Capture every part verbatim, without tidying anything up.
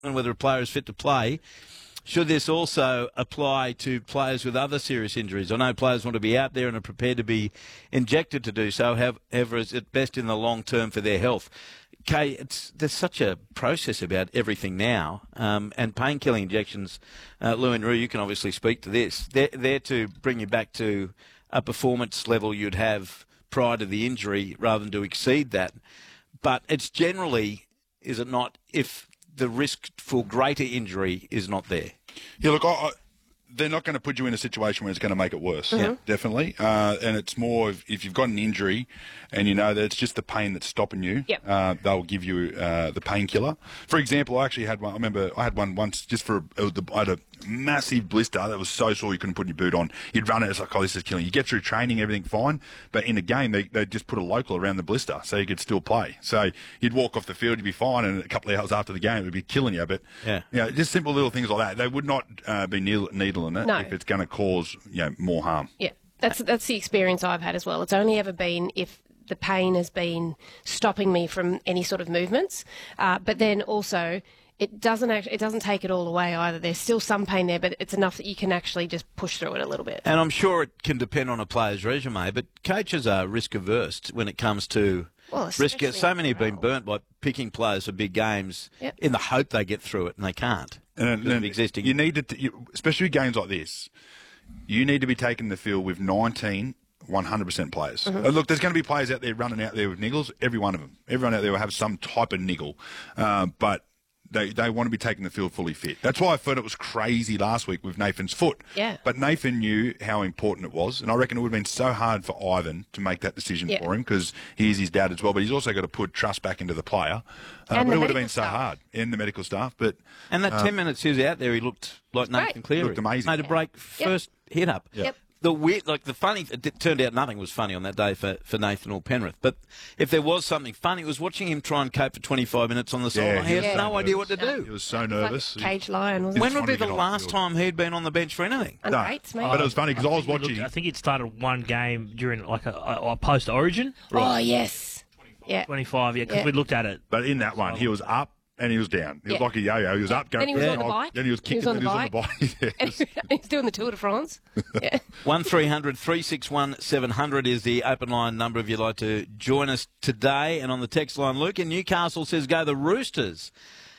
and whether a player is fit to play, should this also apply to players with other serious injuries? I know players want to be out there and are prepared to be injected to do so, however, is it best in the long term for their health? Kay, it's, there's such a process about everything now, um, and painkilling injections, uh, Lou and Roo, you can obviously speak to this. They're there to bring you back to a performance level you'd have prior to the injury rather than to exceed that. But it's generally, is it not, if the risk for greater injury is not there? Yeah, look, I, I, they're not going to put you in a situation where it's going to make it worse, mm-hmm. definitely. Uh, and it's more of, if you've got an injury and you know that it's just the pain that's stopping you, yep. uh, they'll give you uh, the painkiller. For example, I actually had one, I remember I had one once just for, it was the, I had a massive blister that was so sore you couldn't put your boot on. You'd run it, it's like, oh, this is killing you. You get through training, everything fine, but in a game, they they just put a local around the blister so you could still play. So you'd walk off the field, you'd be fine, and a couple of hours after the game, it would be killing you. But, yeah, you know, just simple little things like that. They would not uh, be needle, needling it no. if it's going to cause, you know, more harm. Yeah, that's, that's the experience I've had as well. It's only ever been if the pain has been stopping me from any sort of movements, uh, but then also it doesn't actually, it doesn't take it all away either. There's still some pain there, but it's enough that you can actually just push through it a little bit. And I'm sure it can depend on a player's resume, but coaches are risk averse when it comes to well, risk. So many have been burnt by picking players for big games yep. in the hope they get through it, and they can't. And, and existing. You need to, you, especially games like this, you need to be taking the field with nineteen one hundred percent players. Mm-hmm. Uh, look, there's going to be players out there running out there with niggles. Every one of them. Everyone out there will have some type of niggle. Uh, but they, they want to be taking the field fully fit. That's why I thought it was crazy last week with Nathan's foot. Yeah. But Nathan knew how important it was, and I reckon it would have been so hard for Ivan to make that decision yeah. for him because he is his dad as well, but he's also got to put trust back into the player. Uh, and but the it would have been so staff. hard, and the medical staff. But And that uh, ten minutes he was out there, he looked like Nathan great. Cleary. Looked amazing. Made a break first yep. hit up. Yep. The weird, like the funny, it turned out nothing was funny on that day for, for Nathan or Penrith. But if there was something funny, it was watching him try and cope for twenty-five minutes on the Yeah, sideline. He had yeah. no idea what to do. He was so Like nervous. cage lion, wasn't When it? would be trying to the get off last the field. time he'd been on the bench for anything? Under No. eights, maybe. But it was funny because I was think it watching. looked- I think it started one game during like a, a, a post Origin. Oh, yes. Yeah. twenty-five, yeah, because Yeah. we looked at it. But in that one, he was up and he was down. He was Yeah. like a yo-yo. He was up, going. Then he was for on the jog, bike. Then he was He was kicking. on Then the he was on the bike. And Yeah. he's doing the Tour de France. Yeah. one three hundred three six one seven hundred is the open line number if you'd like to join us today. And on the text line, Luke in Newcastle says, go the Roosters.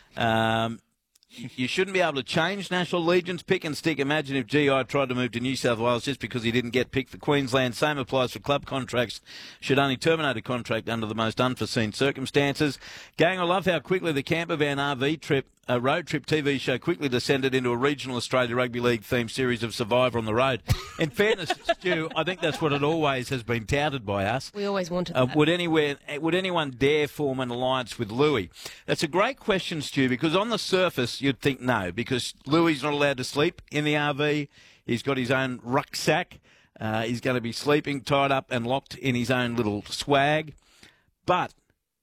Um, you shouldn't be able to change national allegiance, pick and stick. Imagine if G I tried to move to New South Wales just because he didn't get picked for Queensland. Same applies for club contracts. Should only terminate a contract under the most unforeseen circumstances. Gang, I love how quickly the campervan R V trip, a road trip T V show, quickly descended into a regional Australia Rugby League themed series of Survivor on the road. In fairness, Stu, I think that's what it always has been touted by us. We always wanted Uh, that. would anywhere would anyone dare form an alliance with Louis? That's a great question, Stu, because on the surface you'd think no, because Louis's not allowed to sleep in the R V. He's got his own rucksack. Uh, he's going to be sleeping tied up and locked in his own little swag. But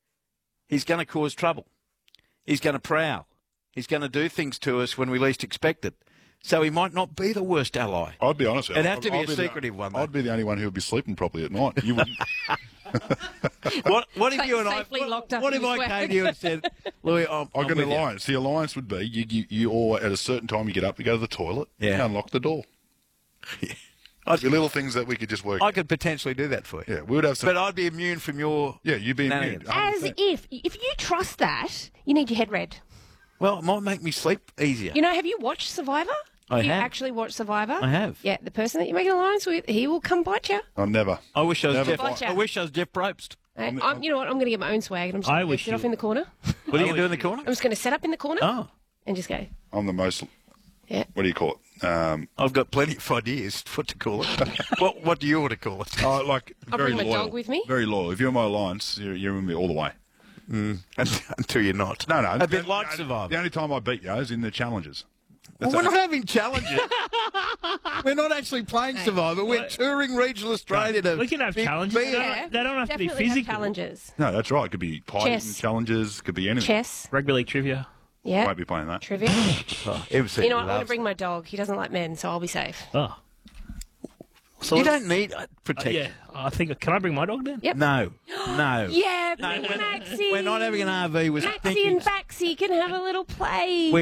he's going to cause trouble. He's going to prowl. He's going to do things to us when we least expect it. So he might not be the worst ally. I'd be honest. It'd have to be I'd a the- secretive one, though. I'd be the only one who would be sleeping properly at night. You wouldn't. What, what if Sa- you and I? safely What, locked up what in if your I swag. came to you and said, "Louis, I'm, I I'm got an with you." alliance. The alliance would be you, you, you all at a certain time you get up, you go to the toilet, Yeah. you unlock the door. I'd- The little things that we could just work. I could potentially do that for you. yeah, we would have some. But I'd be immune from your. yeah, you'd be immune. shenanigans. one hundred As percent. if, if you trust that, you need your head read. Well, it might make me sleep easier. You know, have you watched Survivor? I you have. actually watched Survivor? I have. Yeah, the person that you make an alliance with, he will come bite you. I never. I wish I was Never Jeff. Gotcha. I wish I was Jeff Probst. Hey, I'm, you know what? I'm going to get my own swag and I'm just I going to wish sit off you- in the corner. What are you I going to do in wish the corner? I'm just going to set up in the corner Oh, and just go, I'm the most. yeah. What do you call it? Um, I've got plenty of ideas what to call it. what What do you want to call it? oh, like I'll very bring my loyal. dog with me. Very loyal. If you're in my alliance, you're, you're with me all the way. Until you're not. No, no. A bit no, like no, Survivor. The only time I beat you is in the challenges. Well, we're not having challenges. We're not actually playing Survivor. We're touring regional Australia to We can have be- challenges. be- They don't- Yeah, they don't have to be definitely have physical. challenges. No, that's right. It could be hiding Chess. challenges. Could be anything. Chess. Rugby league trivia. Yeah. Won't be playing that. Trivia. Oh, M C You know what? I'm going to loves bring my dog. He doesn't like men, so I'll be safe. Oh, So You don't need uh, Uh, protection. yeah, I think. Can I bring my dog down? Yep. No, no. Yeah, No, we're, Maxie. we're not having an R V with Maxie thinking. and Baxie can have a little play.